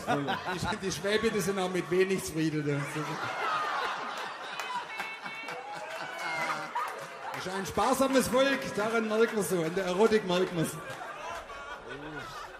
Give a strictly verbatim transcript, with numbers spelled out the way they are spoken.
Die, die Schwäbinnen sind auch mit wenig zufrieden. Das ist ein sparsames Volk, daran merkt man so, an der Erotik merkt man es.